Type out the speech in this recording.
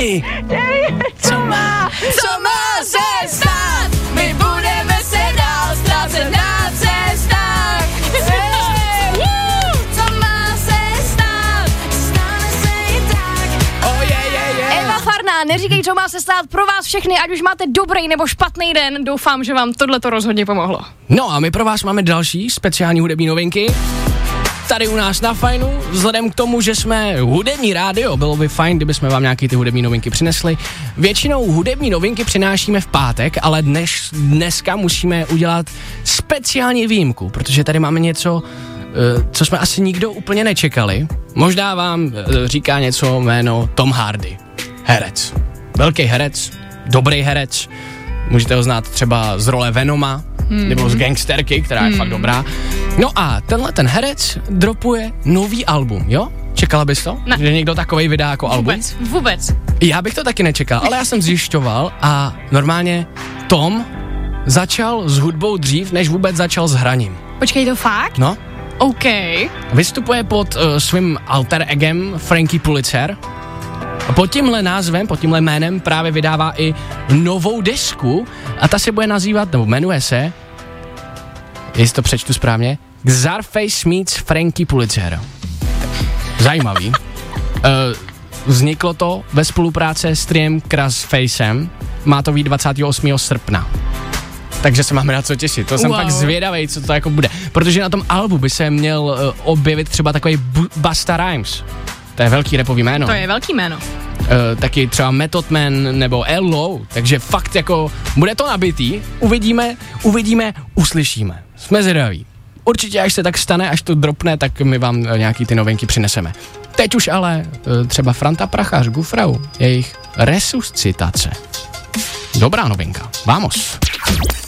Jenny! Co má se stát? My budeme se dál ztrácet na cestách. Co má se stát? Stane se i tak. Eva Farná, neříkej, co má se stát, pro vás všechny, ať už máte dobrý nebo špatný den, doufám, že vám tohleto rozhodně pomohlo. No a my pro vás máme další speciální hudební novinky. Tady u nás na Fajnu, vzhledem k tomu, že jsme hudební rádio, bylo by fajn, kdybychom vám nějaký ty hudební novinky přinesli. Většinou hudební novinky přinášíme v pátek, ale dneska musíme udělat speciální výjimku, protože tady máme něco, co jsme asi nikdo úplně nečekali. Možná vám říká něco jméno Tom Hardy. Herec. Velký herec, dobrý herec. Můžete ho znát třeba z role Venoma, nebo z Gangsterky, která je fakt dobrá. No a ten herec dropuje nový album, jo? Čekala bys to? Ne. Že někdo takovej vydá jako album? Vůbec. Já bych to taky nečekal, ale já jsem zjišťoval a normálně Tom začal s hudbou dřív, než vůbec začal s hraním. Počkej, to fakt? No. OK. Vystupuje pod svým alter egem Frankie Pulitzer. A pod tímhle názvem, pod tímhle jménem právě vydává i novou desku a ta se bude nazývat, nebo jmenuje se, jestli to přečtu správně, Czarface meets Frankie Pulitzer. Zajímavý. Vzniklo to ve spolupráci s triem Krassfacem, má to být 28. srpna. Takže se máme na co těšit. To jsem fakt zvědavej, co to jako bude. Protože na tom albu by se měl objevit třeba takový Busta Rhymes. To je velký rapový jméno. To je velký jméno. Taky třeba Method Man nebo L.O. Takže fakt jako bude to nabitý. Uvidíme, uslyšíme. Jsme zvědaví. Určitě, až se tak stane, až to dropne, tak my vám nějaký ty novinky přineseme. Teď už ale třeba Franta Prachař, Gufrau, jejich resuscitace. Dobrá novinka. Vamos.